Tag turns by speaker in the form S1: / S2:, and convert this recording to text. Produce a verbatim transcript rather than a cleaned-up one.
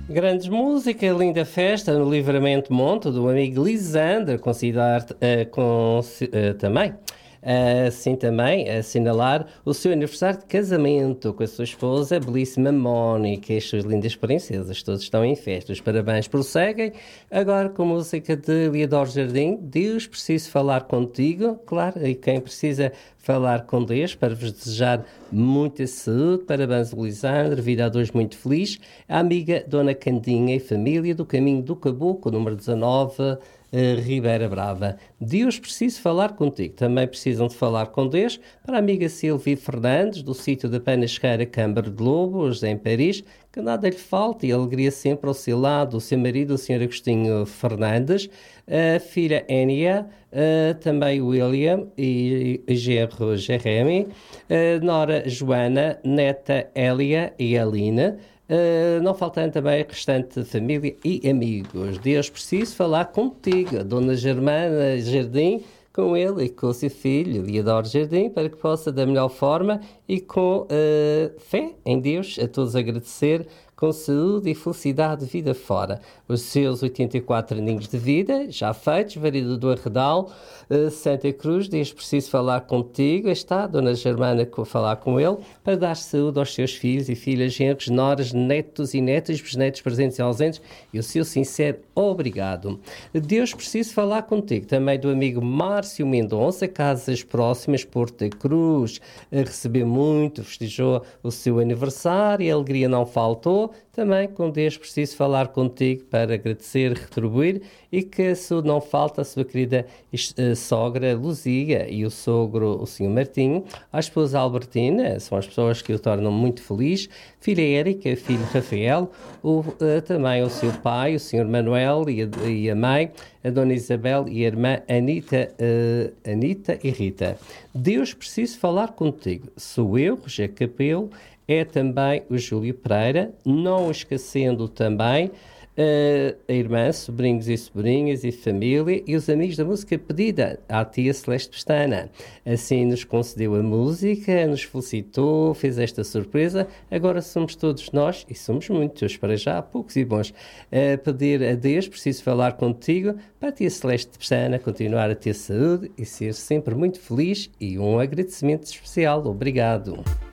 S1: Grandes música, linda festa no Livramento Monte do amigo Lisandro, considerar uh, com, uh, também. Assim também assinalar o seu aniversário de casamento com a sua esposa, a belíssima Mónica, e as suas lindas princesas, todos estão em festa. Os parabéns prosseguem, agora com a música de Leodoro Jardim, Deus preciso falar contigo, claro, e quem precisa falar com Deus, para vos desejar muita saúde, parabéns Lisandro, vida a dois muito feliz, a amiga Dona Candinha e família do Caminho do Caboclo, número dezanove, Uh, Ribeira Brava. Deus preciso falar contigo. Também precisam de falar com Deus para a amiga Silvia Fernandes, do sítio da Panasqueira Câmara de Lobos, em Paris, que nada lhe falta e alegria sempre ao seu lado, o seu marido, o senhor Agostinho Fernandes, a filha Enia, uh, também William e, e genro Jeremy, uh, nora Joana, neta Elia e Alina. Uh, não faltando também a restante família e amigos. Deus preciso falar contigo, a Dona Germana Jardim, com ele e com o seu filho, Leodoro Jardim, para que possa, da melhor forma e com uh, fé em Deus, a todos agradecer, com saúde e felicidade de vida fora. Os seus oitenta e quatro aninhos de vida, já feitos, Variedade do Arredal, uh, Santa Cruz, Deus preciso falar contigo, está a Dona Germana a falar com ele, para dar saúde aos seus filhos e filhas, genros, noras, netos e netas, bisnetos presentes e ausentes, e o seu sincero obrigado. Deus preciso falar contigo, também do amigo Márcio Mendonça, Casas Próximas, Porto Cruz, recebeu muito, festejou o seu aniversário, a alegria não faltou. Também com Deus preciso falar contigo para agradecer, retribuir e que a saúde não falta a sua querida uh, sogra Luzia e o sogro, o senhor Martinho, a esposa Albertina, são as pessoas que o tornam muito feliz, filha Érica, filho Rafael, o, uh, também o seu pai, o senhor Manuel e a, e a mãe, a dona Isabel e a irmã Anita, uh, Anita e Rita. Deus preciso falar contigo. Sou eu, Rogério Capelo, é também o Júlio Pereira, não esquecendo também uh, a irmã, sobrinhos e sobrinhas e família e os amigos da música pedida à tia Celeste Pestana. Assim nos concedeu a música, nos felicitou, fez esta surpresa. Agora somos todos nós, e somos muitos para já, poucos e bons, a pedir a Deus, preciso falar contigo, para a tia Celeste Pestana continuar a ter saúde e ser sempre muito feliz, e um agradecimento especial. Obrigado.